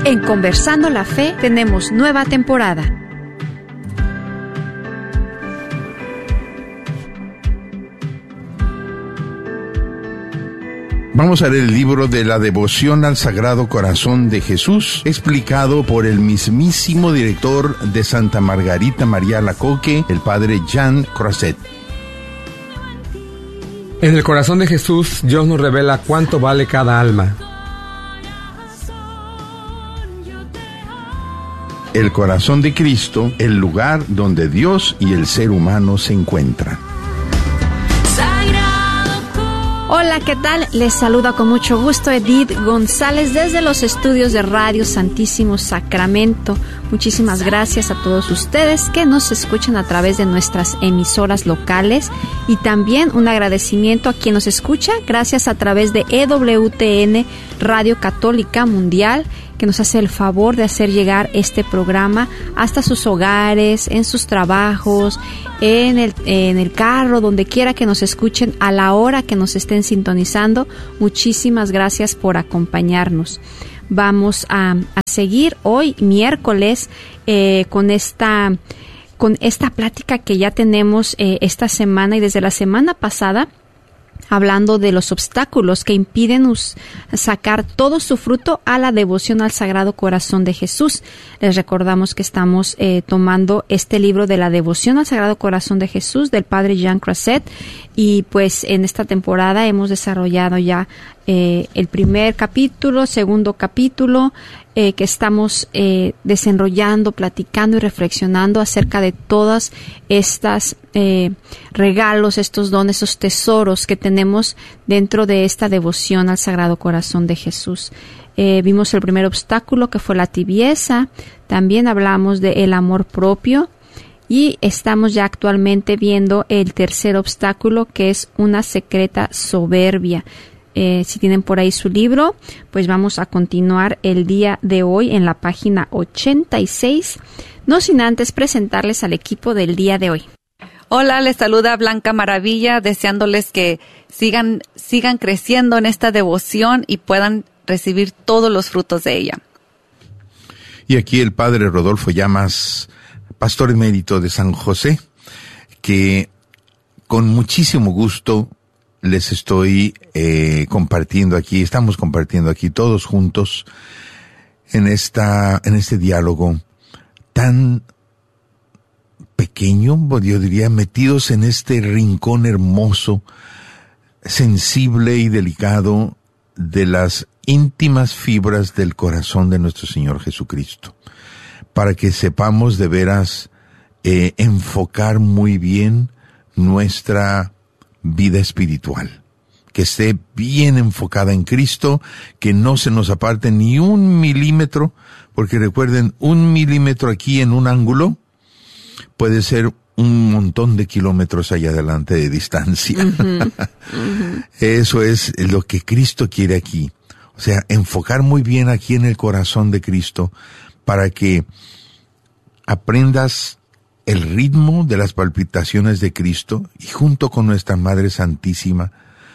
En Conversando la Fe tenemos nueva temporada. Vamos a leer el libro de la devoción al Sagrado Corazón de Jesús, explicado por el mismísimo director de Santa Margarita María Alacoque, el padre Jean Croiset. En el corazón de Jesús, Dios nos revela cuánto vale cada alma. El corazón de Cristo, el lugar donde Dios y el ser humano se encuentran. Hola, ¿qué tal? Les saluda con mucho gusto Edith González desde los estudios de Radio Santísimo Sacramento. Muchísimas gracias a todos ustedes que nos escuchan a través de nuestras emisoras locales y también un agradecimiento a quien nos escucha gracias a través de EWTN Radio Católica Mundial, que nos hace el favor de hacer llegar este programa hasta sus hogares, en sus trabajos, en el carro, donde quiera que nos escuchen, a la hora que nos estén sintonizando. Muchísimas gracias por acompañarnos. Vamos a seguir hoy, miércoles, con esta plática que ya tenemos esta semana y desde la semana pasada, hablando de los obstáculos que impiden sacar todo su fruto a la devoción al Sagrado Corazón de Jesús. Les recordamos que estamos tomando este libro de la devoción al Sagrado Corazón de Jesús del padre Jean Croiset, y pues en esta temporada hemos desarrollado ya el primer capítulo, segundo capítulo, que estamos desenrollando, platicando y reflexionando acerca de todas estas regalos, estos dones, esos tesoros que tenemos dentro de esta devoción al Sagrado Corazón de Jesús. Vimos el primer obstáculo, que fue la tibieza. También hablamos del amor propio. Y estamos ya actualmente viendo el tercer obstáculo, que es una secreta soberbia. Si tienen por ahí su libro, pues vamos a continuar el día de hoy en la página 86, no sin antes presentarles al equipo del día de hoy. Hola, les saluda Blanca Maravilla, deseándoles que sigan creciendo en esta devoción y puedan recibir todos los frutos de ella. Y aquí el padre Rodolfo Llamas, pastor emérito de San José, que con muchísimo gusto les estoy estamos compartiendo aquí todos juntos en este diálogo tan pequeño, yo diría, metidos en este rincón hermoso, sensible y delicado de las íntimas fibras del corazón de nuestro Señor Jesucristo, para que sepamos de veras enfocar muy bien nuestra vida espiritual, que esté bien enfocada en Cristo, que no se nos aparte ni un milímetro, porque recuerden, 1 milímetro aquí en un ángulo puede ser un montón de kilómetros allá adelante de distancia. Eso es lo que Cristo quiere aquí. O sea, enfocar muy bien aquí en el corazón de Cristo para que aprendas el ritmo de las palpitaciones de Cristo y junto con nuestra Madre Santísima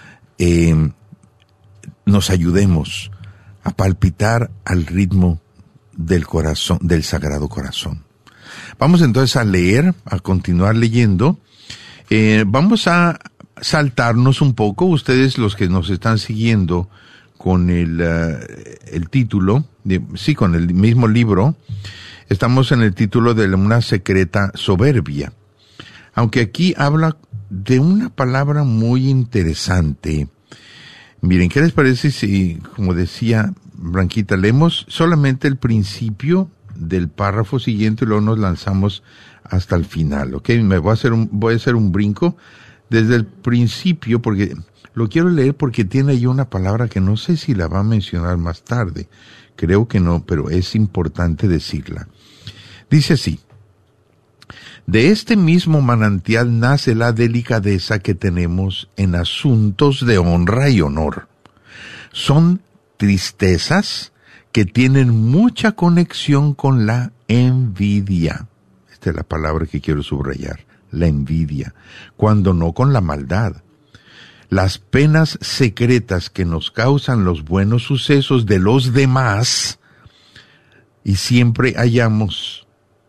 nos ayudemos a palpitar al ritmo del corazón, del Sagrado Corazón. Vamos entonces a continuar leyendo. Vamos a saltarnos un poco, ustedes los que nos están siguiendo con el título, con el mismo libro. Estamos en el título de una secreta soberbia. Aunque aquí habla de una palabra muy interesante. Miren, ¿qué les parece si, como decía Blanquita, leemos solamente el principio del párrafo siguiente y luego nos lanzamos hasta el final, ¿ok? Voy a hacer un brinco desde el principio, porque lo quiero leer porque tiene ahí una palabra que no sé si la va a mencionar más tarde. Creo que no, pero es importante decirla. Dice así: de este mismo manantial nace la delicadeza que tenemos en asuntos de honra y honor. Son tristezas que tienen mucha conexión con la envidia. Esta es la palabra que quiero subrayar, la envidia, cuando no con la maldad. Las penas secretas que nos causan los buenos sucesos de los demás y siempre hallamos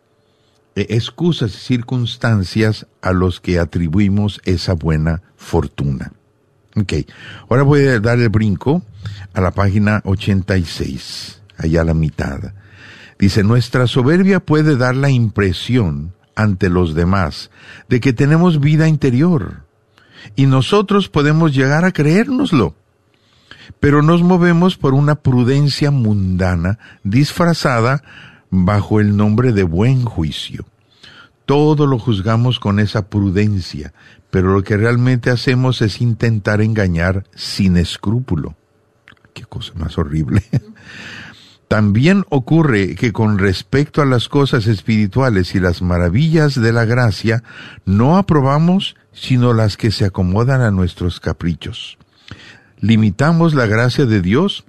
excusas y circunstancias a los que atribuimos esa buena fortuna. Ok, ahora voy a dar el brinco a la página 86, allá a la mitad. Dice, nuestra soberbia puede dar la impresión ante los demás de que tenemos vida interior, y nosotros podemos llegar a creérnoslo, pero nos movemos por una prudencia mundana disfrazada bajo el nombre de buen juicio. Todo lo juzgamos con esa prudencia, pero lo que realmente hacemos es intentar engañar sin escrúpulo. Qué cosa más horrible. También ocurre que con respecto a las cosas espirituales y las maravillas de la gracia, no aprobamos sino las que se acomodan a nuestros caprichos. Limitamos la gracia de Dios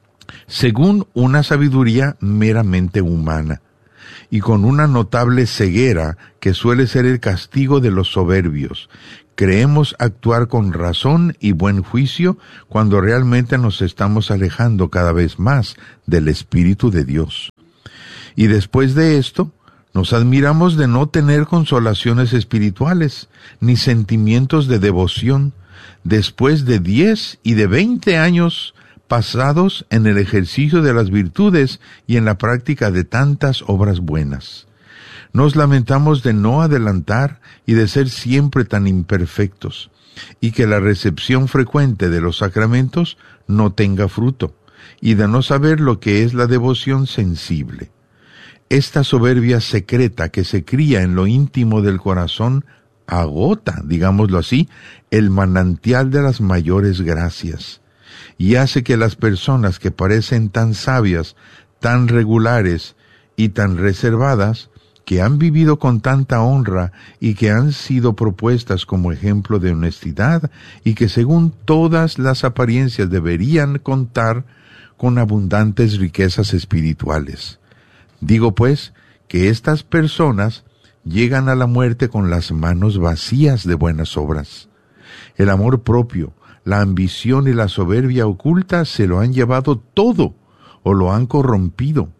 según una sabiduría meramente humana, y con una notable ceguera que suele ser el castigo de los soberbios. Creemos actuar con razón y buen juicio cuando realmente nos estamos alejando cada vez más del Espíritu de Dios. Y después de esto, nos admiramos de no tener consolaciones espirituales, ni sentimientos de devoción, después de 10 y de 20 años pasados en el ejercicio de las virtudes y en la práctica de tantas obras buenas. Nos lamentamos de no adelantar y de ser siempre tan imperfectos, y que la recepción frecuente de los sacramentos no tenga fruto, y de no saber lo que es la devoción sensible. Esta soberbia secreta que se cría en lo íntimo del corazón agota, digámoslo así, el manantial de las mayores gracias, y hace que las personas que parecen tan sabias, tan regulares y tan reservadas, que han vivido con tanta honra y que han sido propuestas como ejemplo de honestidad y que según todas las apariencias deberían contar con abundantes riquezas espirituales. Digo pues que estas personas llegan a la muerte con las manos vacías de buenas obras. El amor propio, la ambición y la soberbia oculta se lo han llevado todo o lo han corrompido.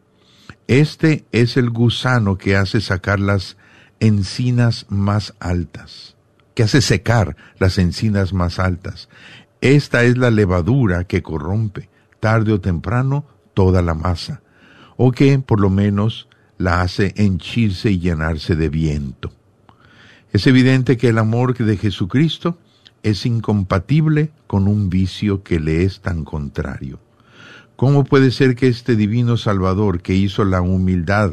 Este es el gusano que hace sacar las encinas más altas, que hace secar las encinas más altas. Esta es la levadura que corrompe, tarde o temprano, toda la masa, o que, por lo menos, la hace henchirse y llenarse de viento. Es evidente que el amor de Jesucristo es incompatible con un vicio que le es tan contrario. ¿Cómo puede ser que este divino Salvador que hizo de la humildad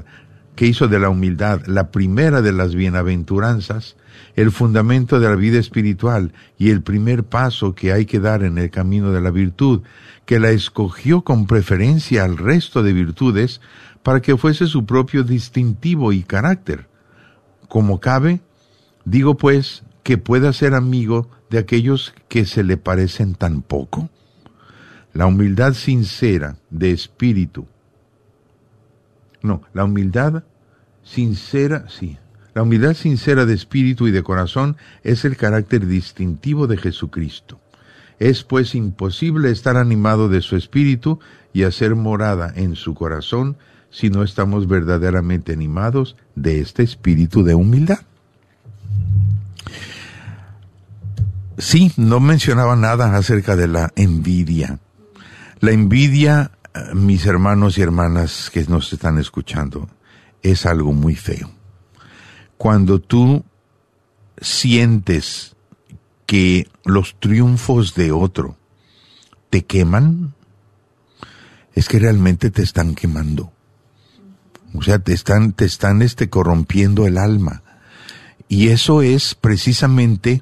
la primera de las bienaventuranzas, el fundamento de la vida espiritual y el primer paso que hay que dar en el camino de la virtud, que la escogió con preferencia al resto de virtudes para que fuese su propio distintivo y carácter? Como cabe, digo pues, que pueda ser amigo de aquellos que se le parecen tan poco. La humildad sincera de espíritu, la humildad sincera de espíritu y de corazón es el carácter distintivo de Jesucristo. Es pues imposible estar animado de su espíritu y hacer morada en su corazón si no estamos verdaderamente animados de este espíritu de humildad. Sí, no mencionaba nada acerca de la envidia. La envidia, mis hermanos y hermanas que nos están escuchando, es algo muy feo. Cuando tú sientes que los triunfos de otro te queman, es que realmente te están quemando. O sea, te están corrompiendo el alma. Y eso es precisamente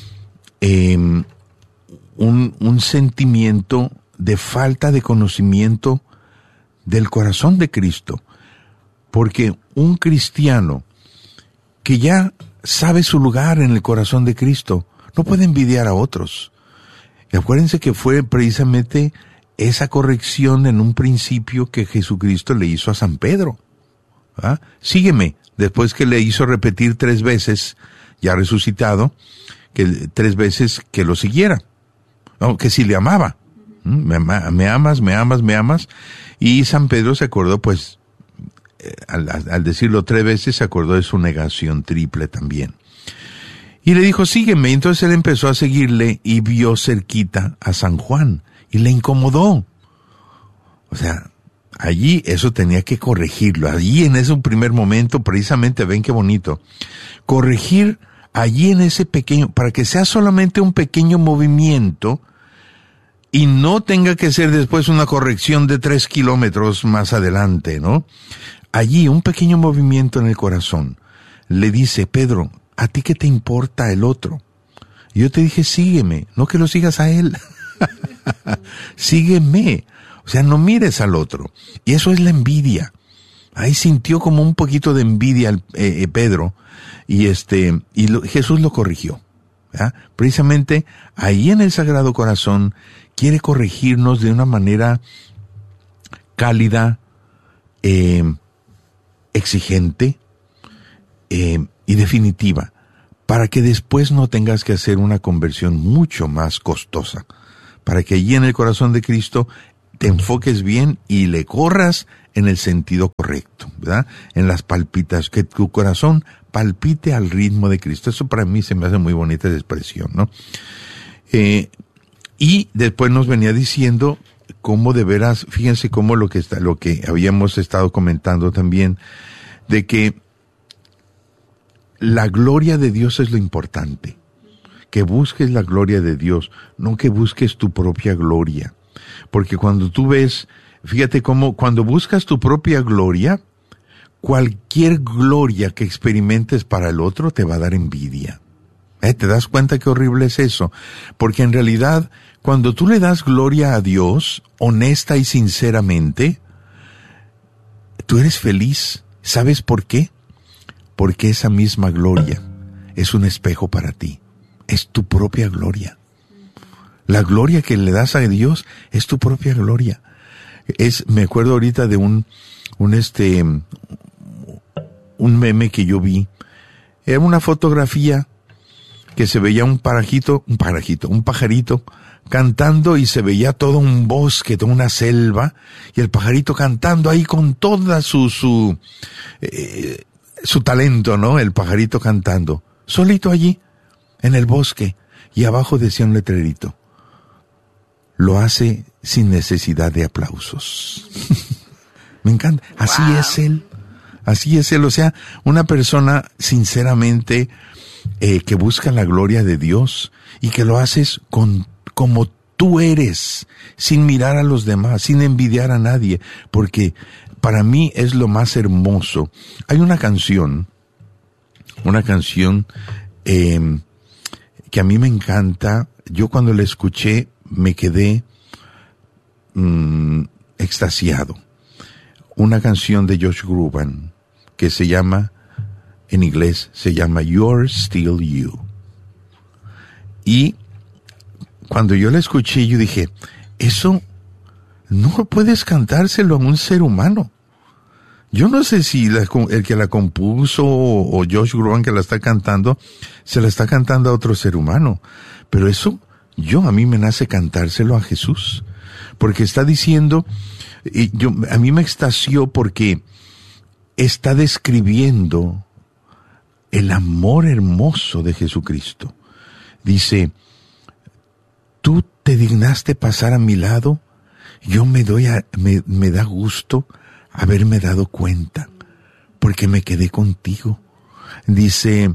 un sentimiento de falta de conocimiento del corazón de Cristo. Porque un cristiano que ya sabe su lugar en el corazón de Cristo no puede envidiar a otros. Y acuérdense que fue precisamente esa corrección en un principio que Jesucristo le hizo a San Pedro. ¿Ah? Sígueme, después que le hizo repetir 3 veces, ya resucitado, que 3 veces que lo siguiera. Que si le amaba. Me amas. Y San Pedro se acordó, pues, al decirlo 3 veces, se acordó de su negación triple también. Y le dijo, sígueme. Y entonces él empezó a seguirle y vio cerquita a San Juan y le incomodó. O sea, allí eso tenía que corregirlo. Allí en ese primer momento, precisamente, ven qué bonito. Corregir allí en ese pequeño, para que sea solamente un pequeño movimiento y no tenga que ser después una corrección de 3 kilómetros más adelante, ¿no? Allí un pequeño movimiento en el corazón. Le dice, Pedro, ¿a ti qué te importa el otro? Y yo te dije, sígueme, no que lo sigas a él. Sígueme. O sea, no mires al otro. Y eso es la envidia. Ahí sintió como un poquito de envidia Pedro. Y Jesús lo corrigió. ¿Ya? Precisamente ahí en el Sagrado Corazón quiere corregirnos de una manera cálida, exigente y definitiva, para que después no tengas que hacer una conversión mucho más costosa, para que allí en el corazón de Cristo te enfoques bien y le corras en el sentido correcto, ¿verdad? En las palpitas, que tu corazón palpite al ritmo de Cristo. Eso para mí se me hace muy bonita esa expresión, ¿no? Y después nos venía diciendo cómo de veras, fíjense cómo lo que habíamos estado comentando también, de que la gloria de Dios es lo importante. Que busques la gloria de Dios, no que busques tu propia gloria. Porque cuando tú ves, fíjate cómo, cuando buscas tu propia gloria, cualquier gloria que experimentes para el otro te va a dar envidia. ¿Te das cuenta qué horrible es eso? Porque en realidad, cuando tú le das gloria a Dios, honesta y sinceramente, tú eres feliz. ¿Sabes por qué? Porque esa misma gloria es un espejo para ti. Es tu propia gloria. La gloria que le das a Dios es tu propia gloria. Me acuerdo ahorita de un meme que yo vi. Era una fotografía que se veía un pajarito cantando y se veía todo un bosque, toda una selva, y el pajarito cantando ahí con toda su talento, ¿no? El pajarito cantando, solito allí, en el bosque, y abajo decía un letrerito, lo hace sin necesidad de aplausos. Me encanta, así es él, o sea, una persona sinceramente que busca la gloria de Dios y que lo haces como tú eres, sin mirar a los demás, sin envidiar a nadie, porque para mí es lo más hermoso. Hay una canción que a mí me encanta. Yo cuando la escuché me quedé extasiado. Una canción de Josh Groban que se llama, en inglés, se llama You're Still You. Y cuando yo la escuché, yo dije, eso no puedes cantárselo a un ser humano. Yo no sé si el que la compuso o Josh Groban que la está cantando, se la está cantando a otro ser humano. Pero eso, a mí me nace cantárselo a Jesús. Porque está diciendo, a mí me extasió porque está describiendo el amor hermoso de Jesucristo. Dice, tú te dignaste pasar a mi lado, yo me da gusto haberme dado cuenta, porque me quedé contigo. Dice,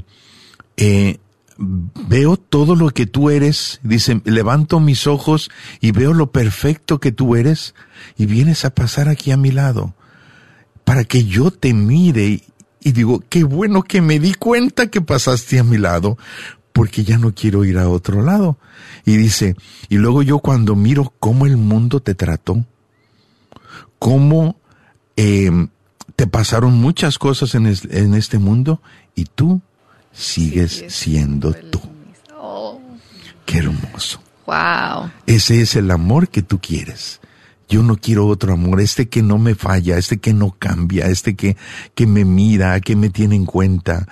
veo todo lo que tú eres, dice, levanto mis ojos y veo lo perfecto que tú eres, y vienes a pasar aquí a mi lado, para que yo te mire y digo, qué bueno que me di cuenta que pasaste a mi lado, porque ya no quiero ir a otro lado. Y dice, y luego yo cuando miro cómo el mundo te trató, cómo te pasaron muchas cosas en este mundo, y tú sigues siendo tú. Oh. Qué hermoso. Wow. Ese es el amor que tú quieres. Yo no quiero otro amor, que no me falla, que no cambia, que me mira, que me tiene en cuenta.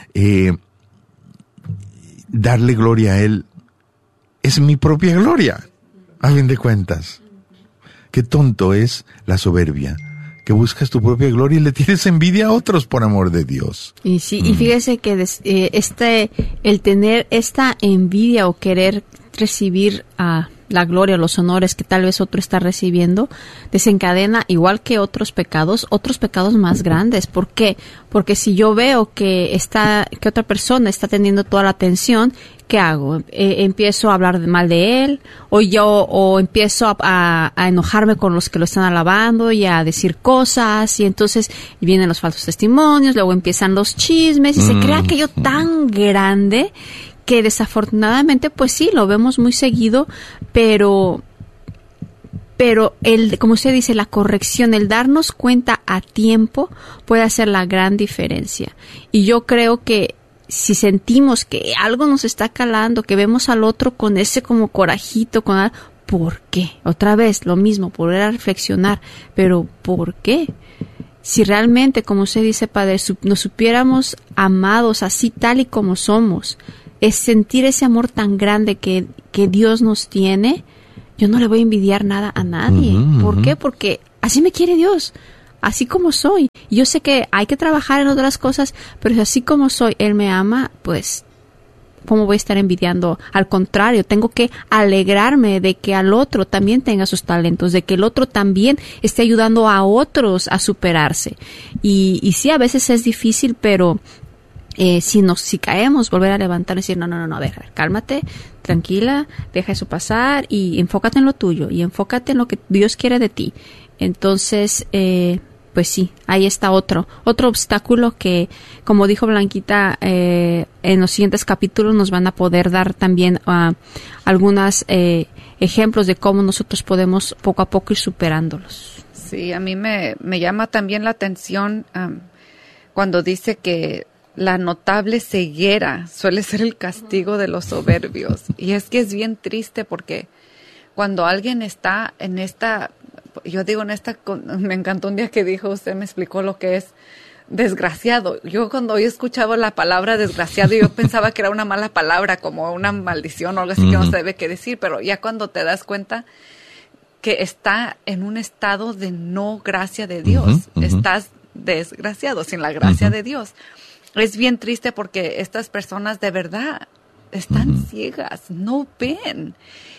Darle gloria a Él es mi propia gloria, a fin de cuentas. Qué tonto es la soberbia, que buscas tu propia gloria y le tienes envidia a otros por amor de Dios. Y sí, y fíjese que el tener esta envidia o querer recibir la gloria, los honores que tal vez otro está recibiendo, desencadena, igual que otros pecados más grandes. ¿Por qué? Porque si yo veo que otra persona está teniendo toda la atención, ¿qué hago? Empiezo a hablar mal de él, o empiezo a enojarme con los que lo están alabando y a decir cosas, y entonces vienen los falsos testimonios, luego empiezan los chismes, y se crea aquello tan grande que desafortunadamente, pues sí, lo vemos muy seguido, pero como usted dice, la corrección, el darnos cuenta a tiempo puede hacer la gran diferencia. Y yo creo que si sentimos que algo nos está calando, que vemos al otro con ese como corajito, ¿por qué? Otra vez, lo mismo, poder reflexionar, pero ¿por qué? Si realmente, como usted dice, Padre, nos supiéramos amados así tal y como somos, es sentir ese amor tan grande que Dios nos tiene, yo no le voy a envidiar nada a nadie. ¿Por qué? Porque así me quiere Dios, así como soy. Yo sé que hay que trabajar en otras cosas, pero así como soy, Él me ama, pues, ¿cómo voy a estar envidiando? Al contrario, tengo que alegrarme de que al otro también tenga sus talentos, de que el otro también esté ayudando a otros a superarse. Y sí, a veces es difícil, pero si caemos, volver a levantar y decir, no, a ver, cálmate, tranquila, deja eso pasar y enfócate en lo tuyo y enfócate en lo que Dios quiere de ti. Entonces, pues sí, ahí está otro obstáculo que, como dijo Blanquita, en los siguientes capítulos nos van a poder dar también algunos ejemplos de cómo nosotros podemos poco a poco ir superándolos. Sí, a mí me llama también la atención cuando dice que la notable ceguera suele ser el castigo de los soberbios. Y es que es bien triste porque cuando alguien está en esta, me encantó un día que dijo, usted me explicó lo que es desgraciado. Yo cuando yo escuchaba la palabra desgraciado, yo pensaba que era una mala palabra, como una maldición o algo así que no se debe que decir, pero ya cuando te das cuenta que está en un estado de no gracia de Dios, estás desgraciado, sin la gracia de Dios. Es bien triste porque estas personas de verdad están ciegas, no ven.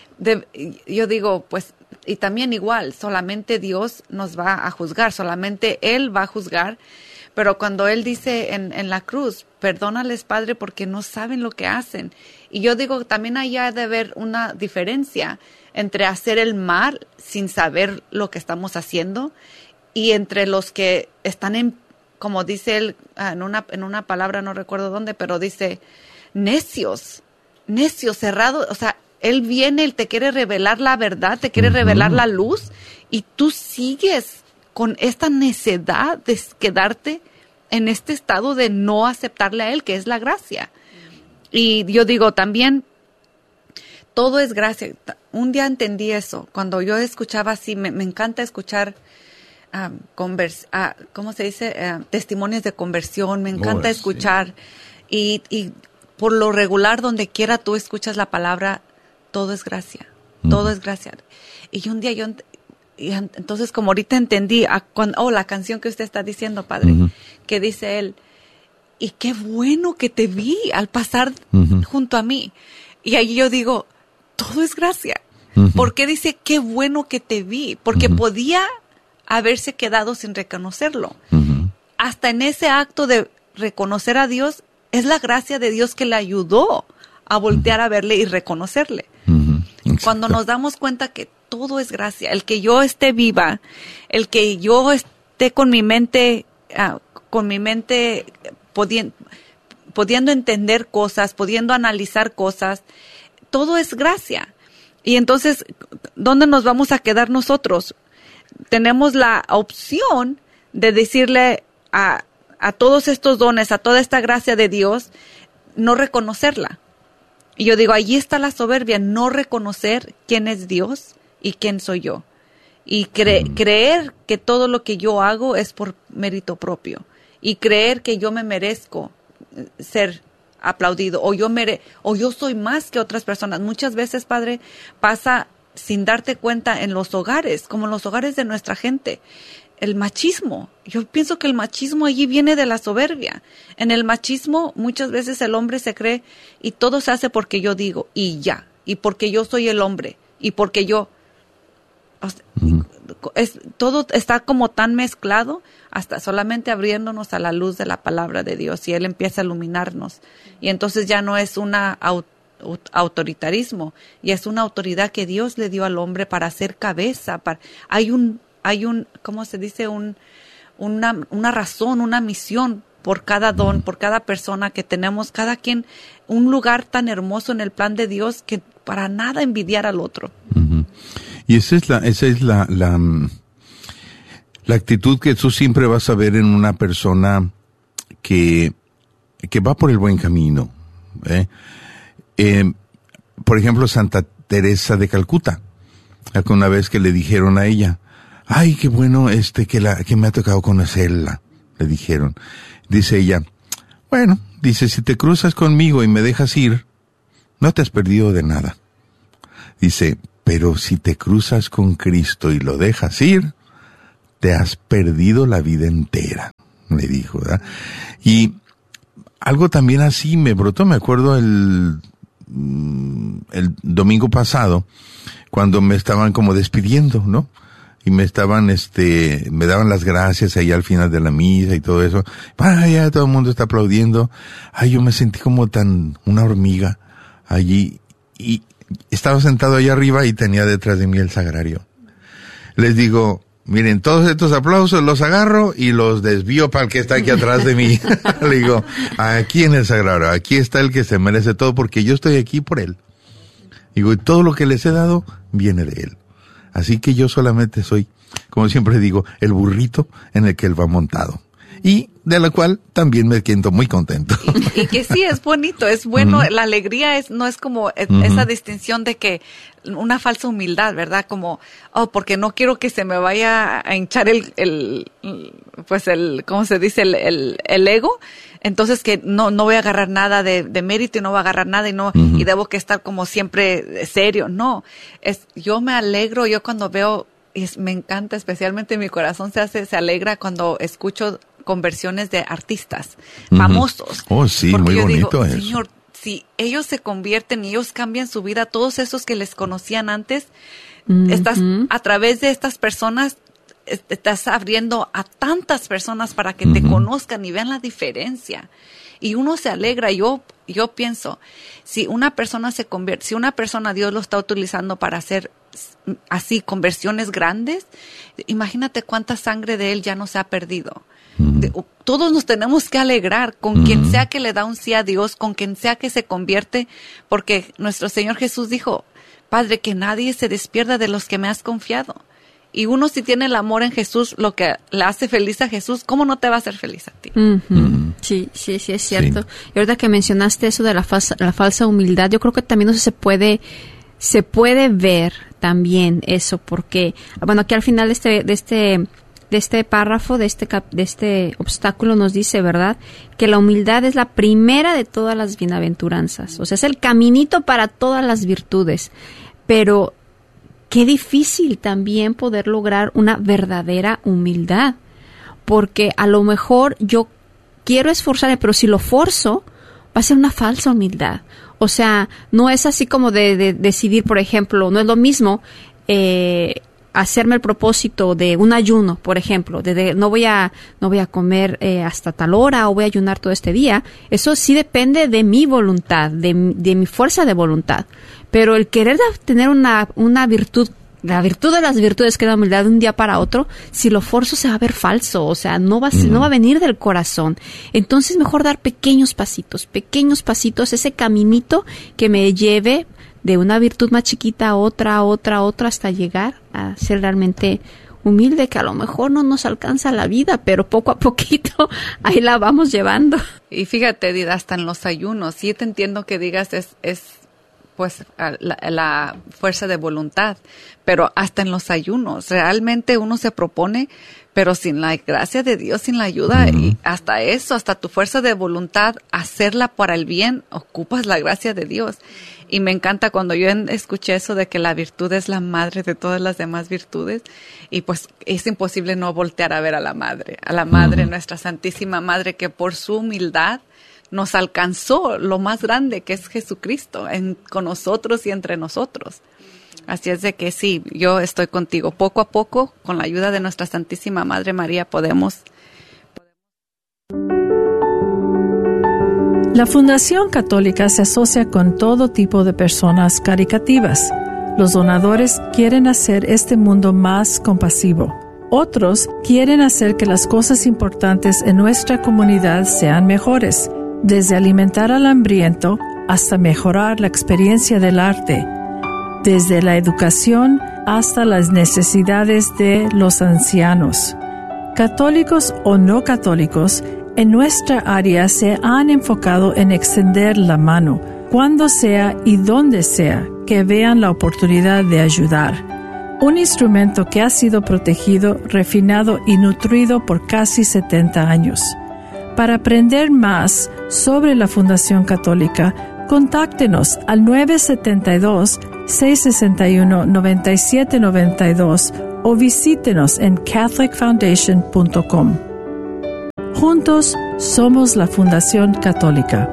Yo digo, pues, y también igual, solamente Dios nos va a juzgar, solamente Él va a juzgar. Pero cuando Él dice en la cruz, perdónales, Padre, porque no saben lo que hacen. Y yo digo, también ahí ha de haber una diferencia entre hacer el mal sin saber lo que estamos haciendo y entre los que están como dice él en una palabra, no recuerdo dónde, pero dice necios, cerrados. O sea, Él viene, Él te quiere revelar la verdad, te quiere revelar la luz y tú sigues con esta necedad de quedarte en este estado de no aceptarle a Él, que es la gracia. Y yo digo también, todo es gracia. Un día entendí eso, cuando yo escuchaba así, me encanta escuchar ¿cómo se dice? Testimonios de conversión, me encanta escuchar. Sí. Y por lo regular, donde quiera tú escuchas la palabra, todo es gracia, todo es gracia. Y un día entonces como ahorita entendí, la canción que usted está diciendo, Padre, que dice él, y qué bueno que te vi al pasar junto a mí. Y ahí yo digo, todo es gracia. ¿Por qué dice qué bueno que te vi? Porque podía haberse quedado sin reconocerlo. Hasta en ese acto de reconocer a Dios, es la gracia de Dios que le ayudó a voltear a verle y reconocerle. Cuando nos damos cuenta que todo es gracia, el que yo esté viva, el que yo esté con mi mente pudiendo entender cosas, pudiendo analizar cosas, todo es gracia. Y entonces, ¿dónde nos vamos a quedar nosotros? Tenemos la opción de decirle a todos estos dones, a toda esta gracia de Dios, no reconocerla. Y yo digo, allí está la soberbia, no reconocer quién es Dios y quién soy yo. Y creer que todo lo que yo hago es por mérito propio. Y creer que yo me merezco ser aplaudido o yo soy más que otras personas. Muchas veces, Padre, pasa sin darte cuenta en los hogares, como en los hogares de nuestra gente. el machismo. Yo pienso que el machismo allí viene de la soberbia. En el machismo muchas veces el hombre se cree y todo se hace porque yo digo y ya, y porque yo soy el hombre y porque yo... todo está como tan mezclado hasta solamente abriéndonos a la luz de la palabra de Dios y Él empieza a iluminarnos. Y entonces ya no es una autoritarismo y es una autoridad que Dios le dio al hombre para ser cabeza. Hay un, ¿cómo se dice? Una razón, una misión por cada don, por cada persona que tenemos, cada quien, un lugar tan hermoso en el plan de Dios que para nada envidiar al otro. Uh-huh. Y esa es la actitud que tú siempre vas a ver en una persona que va por el buen camino, por ejemplo, Santa Teresa de Calcuta, una vez que le dijeron a ella, ay, qué bueno que me ha tocado conocerla, le dijeron. Dice ella, bueno, dice, si te cruzas conmigo y me dejas ir, no te has perdido de nada. Dice, pero si te cruzas con Cristo y lo dejas ir, te has perdido la vida entera, le dijo, ¿verdad? Y algo también así me brotó, me acuerdo el domingo pasado, cuando me estaban como despidiendo, ¿no? Y me daban las gracias ahí al final de la misa y todo eso. Ya todo el mundo está aplaudiendo. Yo me sentí como una hormiga allí. Y estaba sentado allá arriba y tenía detrás de mí el sagrario. Les digo, miren, todos estos aplausos los agarro y los desvío para el que está aquí atrás de mí. Le digo, aquí en el sagrario, aquí está el que se merece todo porque yo estoy aquí por él. Digo, y todo lo que les he dado viene de él. Así que yo solamente soy, como siempre digo, el burrito en el que él va montado. Y de la cual también me siento muy contento. Y que sí, es bonito, es bueno. Uh-huh. La alegría no es como esa distinción de que una falsa humildad, ¿verdad? Como, porque no quiero que se me vaya a hinchar ¿cómo se dice? El ego. Entonces que no voy a agarrar nada de mérito y no voy a agarrar nada uh-huh. y debo que estar como siempre serio. No, yo me alegro, yo cuando veo, me encanta, especialmente mi corazón se alegra cuando escucho conversiones de artistas famosos. Oh, sí, porque muy yo bonito digo, eso. Señor, si ellos se convierten y ellos cambian su vida, todos esos que les conocían antes, estás a través de estas personas, estás abriendo a tantas personas para que te conozcan y vean la diferencia. Y uno se alegra. Yo pienso, si una persona se convierte, si una persona Dios lo está utilizando para hacer así conversiones grandes, imagínate cuánta sangre de él ya no se ha perdido. Todos nos tenemos que alegrar con quien sea que le da un sí a Dios, con quien sea que se convierte, porque nuestro Señor Jesús dijo, Padre, que nadie se despierta de los que me has confiado. Y uno, si tiene el amor en Jesús, lo que le hace feliz a Jesús, ¿cómo no te va a hacer feliz a ti? Sí, es cierto. Sí. Y ahorita que mencionaste eso de la falsa humildad, yo creo que también eso se puede ver también eso, porque, bueno, aquí al final de este párrafo, de este obstáculo nos dice, ¿verdad?, que la humildad es la primera de todas las bienaventuranzas. O sea, es el caminito para todas las virtudes. Pero qué difícil también poder lograr una verdadera humildad. Porque a lo mejor yo quiero esforzarme, pero si lo forzo, va a ser una falsa humildad. O sea, no es así como de decidir, por ejemplo, no es lo mismo hacerme el propósito de un ayuno, por ejemplo, no voy a comer hasta tal hora o voy a ayunar todo este día. Eso sí depende de mi voluntad, de mi fuerza de voluntad. Pero el querer tener una virtud, la virtud de las virtudes, que es la humildad, de un día para otro, si lo forzo se va a ver falso, o sea, no va a venir del corazón. Entonces mejor dar pequeños pasitos, ese caminito que me lleve de una virtud más chiquita a otra, hasta llegar a ser realmente humilde, que a lo mejor no nos alcanza la vida, pero poco a poquito ahí la vamos llevando. Y fíjate, Dida, hasta en los ayunos, sí te entiendo que digas es pues la fuerza de voluntad, pero hasta en los ayunos, realmente uno se propone, pero sin la gracia de Dios, sin la ayuda, y hasta eso, hasta tu fuerza de voluntad, hacerla para el bien, ocupas la gracia de Dios. Y me encanta cuando yo escuché eso de que la virtud es la madre de todas las demás virtudes, y pues es imposible no voltear a ver a la madre, nuestra Santísima Madre, que por su humildad nos alcanzó lo más grande, que es Jesucristo, con nosotros y entre nosotros. Así es de que sí, yo estoy contigo. Poco a poco, con la ayuda de nuestra Santísima Madre María, podemos. La Fundación Católica se asocia con todo tipo de personas caricativas. Los donadores quieren hacer este mundo más compasivo. Otros quieren hacer que las cosas importantes en nuestra comunidad sean mejores, desde alimentar al hambriento hasta mejorar la experiencia del arte, desde la educación hasta las necesidades de los ancianos. Católicos o no católicos, en nuestra área se han enfocado en extender la mano, cuando sea y donde sea que vean la oportunidad de ayudar. Un instrumento que ha sido protegido, refinado y nutrido por casi 70 años. Para aprender más sobre la Fundación Católica, contáctenos al 972-661-9792 o visítenos en catholicfoundation.com. Juntos somos la Fundación Católica.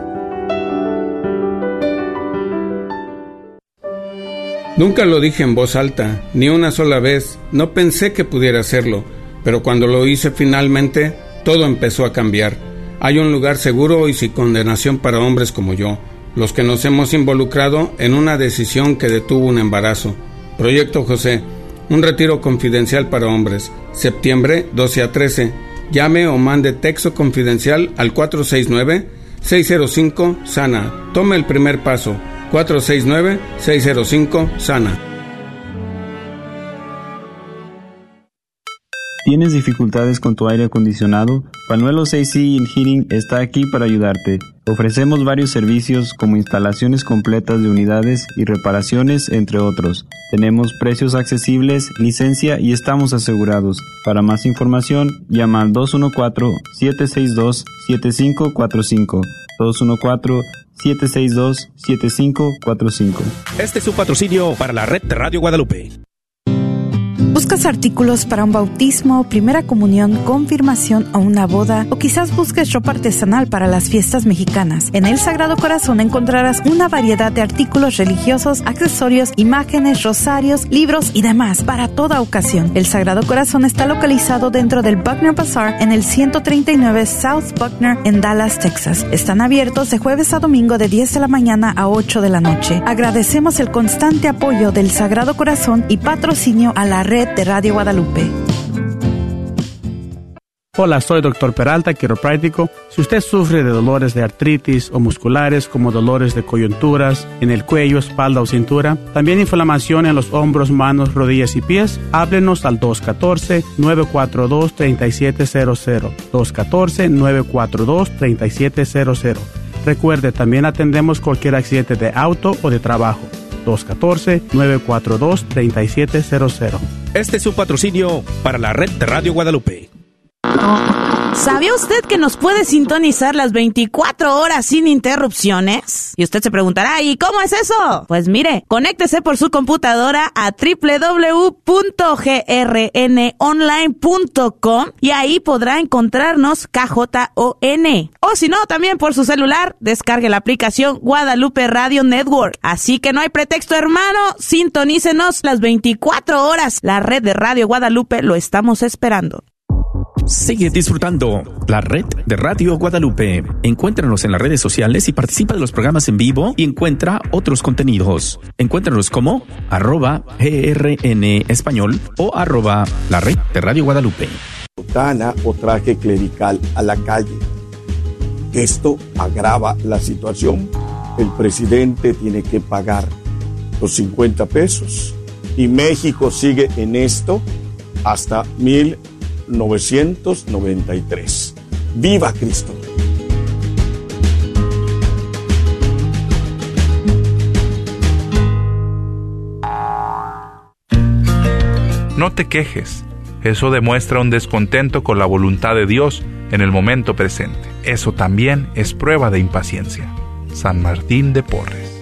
Nunca lo dije en voz alta, ni una sola vez. No pensé que pudiera hacerlo, pero cuando lo hice finalmente, todo empezó a cambiar. Hay un lugar seguro y sin condenación para hombres como yo, los que nos hemos involucrado en una decisión que detuvo un embarazo. Proyecto José, un retiro confidencial para hombres, septiembre 12 a 13. Llame o mande texto confidencial al 469-605-SANA. Tome el primer paso, 469-605-SANA. ¿Tienes dificultades con tu aire acondicionado? Panuelos AC Heating está aquí para ayudarte. Ofrecemos varios servicios como instalaciones completas de unidades y reparaciones, entre otros. Tenemos precios accesibles, licencia y estamos asegurados. Para más información, llama al 214-762-7545. 214-762-7545. Este es un patrocinio para la red de Radio Guadalupe. ¿Buscas artículos para un bautismo, primera comunión, confirmación o una boda? O quizás busques ropa artesanal para las fiestas mexicanas. En el Sagrado Corazón encontrarás una variedad de artículos religiosos, accesorios, imágenes, rosarios, libros y demás para toda ocasión. El Sagrado Corazón está localizado dentro del Buckner Bazaar en el 139 South Buckner en Dallas, Texas. Están abiertos de jueves a domingo de 10 de la mañana a 8 de la noche. Agradecemos el constante apoyo del Sagrado Corazón y patrocinio a la red de Radio Guadalupe. Hola, soy Dr. Peralta, quiropráctico. Si usted sufre de dolores de artritis o musculares como dolores de coyunturas en el cuello, espalda o cintura, también inflamación en los hombros, manos, rodillas y pies, háblenos al 214-942-3700. 214-942-3700. Recuerde, también atendemos cualquier accidente de auto o de trabajo. 214-942-3700. Este es un patrocinio para la red de Radio Guadalupe. ¿Sabía usted que nos puede sintonizar las 24 horas sin interrupciones? Y usted se preguntará, ¿y cómo es eso? Pues mire, conéctese por su computadora a www.grnonline.com y ahí podrá encontrarnos KJON. O si no, también por su celular, descargue la aplicación Guadalupe Radio Network. Así que no hay pretexto, hermano, sintonícenos las 24 horas. La red de Radio Guadalupe lo estamos esperando. Sigue disfrutando la red de Radio Guadalupe. Encuéntranos en las redes sociales y participa de los programas en vivo y encuentra otros contenidos. Encuéntranos como @GRN Español o @la red de Radio Guadalupe. Sotana o traje clerical a la calle. Esto agrava la situación. El presidente tiene que pagar los 50 pesos y México sigue en esto hasta 1993. ¡Viva Cristo! No te quejes. Eso demuestra un descontento con la voluntad de Dios en el momento presente. Eso también es prueba de impaciencia. San Martín de Porres.